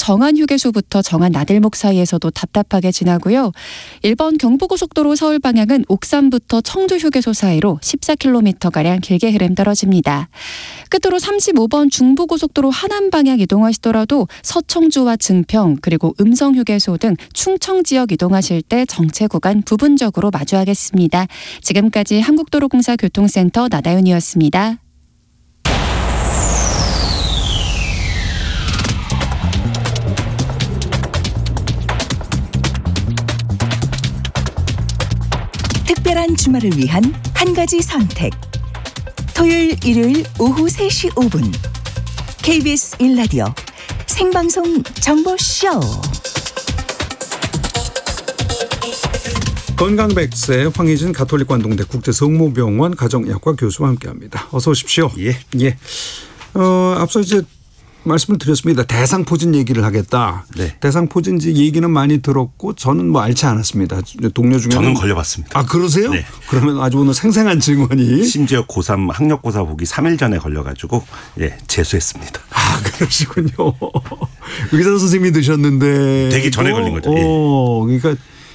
정안 휴게소부터 정안 나들목 사이에서도 답답하게 지나고요. 1번 경부고속도로 서울 방향은 옥산부터 청주 휴게소 사이로 14km가량 길게 흐름 떨어집니다. 끝으로 35번 중부고속도로 하남 방향 이동하시더라도 서청주와 증평 그리고 음성 휴게소 등 충청 지역 이동하실 때 정체 구간 부분적으로 마주하겠습니다. 지금까지 한국도로공사 교통센터 나다윤이었습니다. 특별한 주말을 위한 한 가지 선택. 토요일, 일요일 오후 3시 5분. KBS 1라디오 생방송 정보쇼. 건강백세 황희진 가톨릭관동대 국제성모병원 가정의학과 교수와 함께합니다. 어서 오십시오. 예. 앞서 이제 말씀을 드렸습니다. 대상포진 얘기를 하겠다. 네. 대상포진지 얘기는 많이 들었고 저는 뭐 알지 않았습니다. 동료 중에 저는 걸려봤습니다. 아 그러세요? 네. 그러면 아주 오늘 생생한 증언이. 심지어 고3 학력고사 보기 3일 전에 걸려가지고 재수했습니다. 아 그러시군요. 의사 선생님이 드셨는데. 되기 전에 걸린 거죠. 그러니까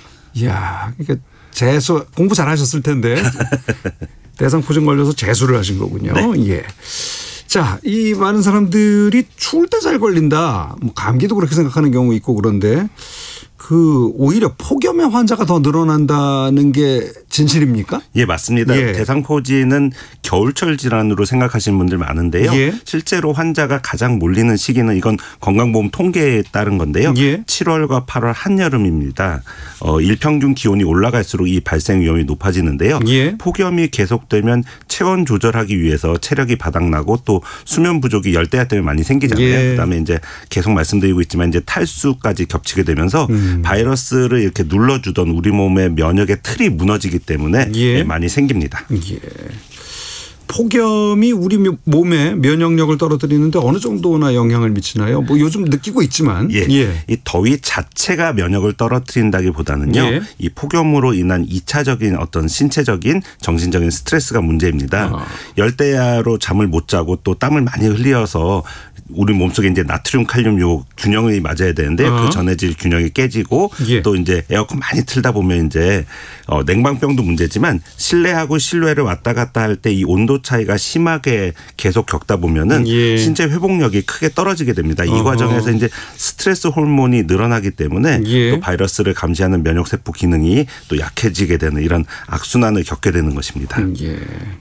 재수 공부 잘하셨을 텐데 대상포진 걸려서 재수를 하신 거군요. 네. 예. 자, 이 많은 사람들이 추울 때 잘 걸린다. 뭐 감기도 그렇게 생각하는 경우 있고 그런데 오히려 폭염의 환자가 더 늘어난다는 게 진실입니까? 예, 맞습니다. 예. 대상포진은 겨울철 질환으로 생각하시는 분들 많은데요. 예. 실제로 환자가 가장 몰리는 시기는 이건 건강보험 통계에 따른 건데요. 예. 7월과 8월 한여름입니다. 일평균 기온이 올라갈수록 이 발생 위험이 높아지는데요. 예. 폭염이 계속되면 체온 조절하기 위해서 체력이 바닥나고 또 수면 부족이 열대야 때문에 많이 생기잖아요. 예. 그다음에 이제 계속 말씀드리고 있지만 이제 탈수까지 겹치게 되면서 바이러스를 이렇게 눌러주던 우리 몸의 면역의 틀이 무너지기 때문에 예. 많이 생깁니다. 예. 폭염이 우리 몸의 면역력을 떨어뜨리는데 어느 정도나 영향을 미치나요? 뭐 요즘 느끼고 있지만. 예. 이 더위 자체가 면역을 떨어뜨린다기보다는요. 예. 이 폭염으로 인한 2차적인 어떤 신체적인 정신적인 스트레스가 문제입니다. 열대야로 잠을 못 자고 또 땀을 많이 흘려서 우리 몸속에 이제 나트륨 칼륨 요 균형이 맞아야 되는데 그 전해질 균형이 깨지고 예. 또 이제 에어컨 많이 틀다 보면 이제 냉방병도 문제지만 실내하고 실외를 왔다 갔다 할 때 이 온도 차이가 심하게 계속 겪다 보면은 예. 신체 회복력이 크게 떨어지게 됩니다. 이 과정에서 이제 스트레스 호르몬이 늘어나기 때문에 예. 또 바이러스를 감시하는 면역세포 기능이 또 약해지게 되는 이런 악순환을 겪게 되는 것입니다. 예.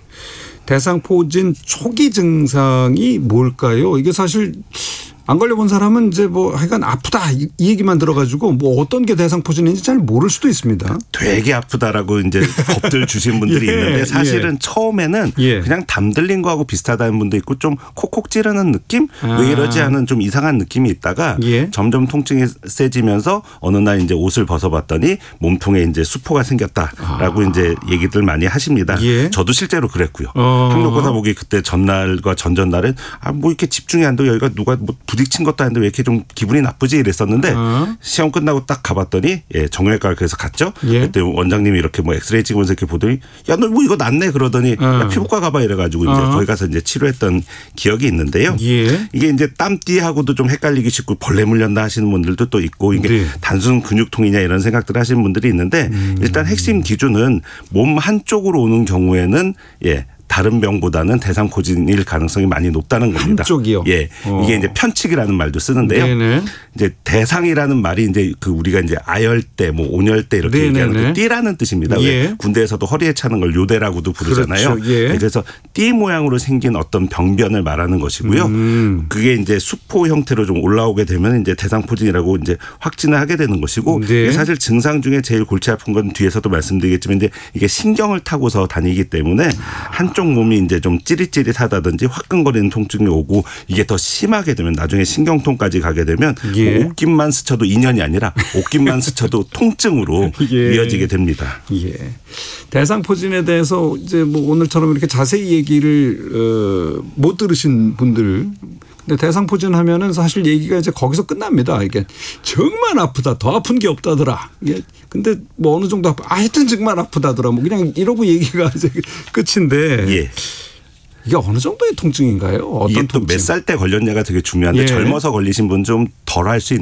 대상포진 초기 증상이 뭘까요? 이게 사실 안 걸려본 사람은 이제 뭐 하여간 아프다 이 얘기만 들어가지고 뭐 어떤 게 대상포진인지 잘 모를 수도 있습니다. 되게 아프다라고 이제 겁들 주신 분들이 예, 있는데 사실은 처음에는 그냥 담 들린 거하고 비슷하다는 분도 있고 좀 콕콕 찌르는 느낌? 왜 이러지 하는 좀 이상한 느낌이 있다가 점점 통증이 세지면서 어느 날 이제 옷을 벗어봤더니 몸통에 이제 수포가 생겼다라고 이제 얘기들 많이 하십니다. 저도 실제로 그랬고요. 학력고사 보기 그때 전날과 전전날은 뭐 이렇게 집중이 안 되고 여기가 누가 뭐 부딪힌 것도 아닌데 왜 이렇게 좀 기분이 나쁘지 이랬었는데 시험 끝나고 딱 가봤더니 정형외과를 그래서 갔죠. 그때 원장님이 이렇게 뭐 엑스레이 찍으면서 이렇게 보더니 야, 너 뭐 이거 낫네 그러더니 야, 피부과 가봐 이래가지고 이제 거기 가서 이제 치료했던 기억이 있는데요. 이게 이제 땀띠하고도 좀 헷갈리기 쉽고 벌레 물렸나 하시는 분들도 또 있고 이게 단순 근육통이냐 이런 생각들 하시는 분들이 있는데 일단 핵심 기준은 몸 한쪽으로 오는 경우에는 다른 병보다는 대상포진일 가능성이 많이 높다는 겁니다. 한쪽이요? 예. 이게 이제 편측이라는 말도 쓰는데요. 네네. 이제 대상이라는 말이 이제 우리가 이제 아열대 뭐 온열대 이렇게 네네네. 얘기하는 그 띠라는 뜻입니다. 왜 군대에서도 허리에 차는 걸 요대라고도 부르잖아요. 그렇죠. 그래서 띠 모양으로 생긴 어떤 병변을 말하는 것이고요. 그게 이제 수포 형태로 좀 올라오게 되면 이제 대상포진이라고 이제 확진을 하게 되는 것이고 사실 증상 중에 제일 골치 아픈 건 뒤에서도 말씀드리겠지만 이제 이게 신경을 타고서 다니기 때문에 한쪽 몸이 이제 좀 찌릿찌릿하다든지 화끈거리는 통증이 오고 이게 더 심하게 되면 나중에 신경통까지 가게 되면 뭐 옷깃만 스쳐도 인연이 아니라 옷깃만 스쳐도 통증으로 이어지게 됩니다. 대상포진에 대해서 이제 뭐 오늘처럼 이렇게 자세히 얘기를 못 들으신 분들 근데 대상포진 하면은 사실 얘기가 이제 거기서 끝납니다. 이게 정말 아프다. 더 아픈 게 없다더라. 근데 뭐 어느 정도 하여튼 정말 아프다더라. 뭐 그냥 이러고 얘기가 이제 끝인데. 이게 어느 정도의 통증인가요? 어떤 이게 또 몇 살 때 걸렸냐가 되게 중요한데 젊어서 걸리신 분 좀 덜 할 수 있는